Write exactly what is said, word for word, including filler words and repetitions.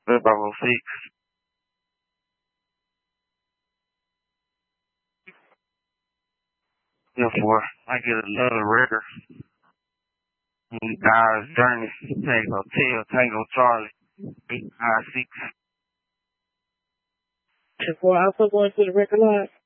Bravo six. Yeah, four. I get another record. Guys, Journey, Tango, Hotel, Tango, Charlie, eight, five, six. Before I also going to the record line.